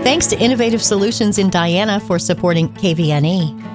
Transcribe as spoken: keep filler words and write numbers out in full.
Thanks to Innovative Solutions in Diana for supporting K V N E.